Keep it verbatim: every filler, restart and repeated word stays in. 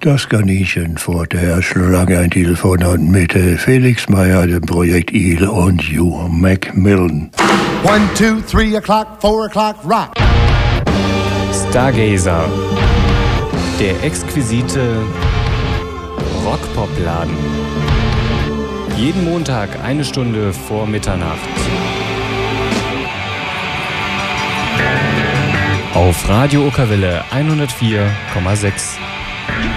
Das Kaninchen vor der Schlange, ein Titel von und mit äh, Felix Meyer, dem Projekt Il und Hugh Macmillan. One, two, three o'clock, four o'clock, rock. Stargazer, der exquisite Rock-Pop-Laden. Jeden Montag eine Stunde vor Mitternacht. Auf Radio Okerwelle hundertvier Komma sechs.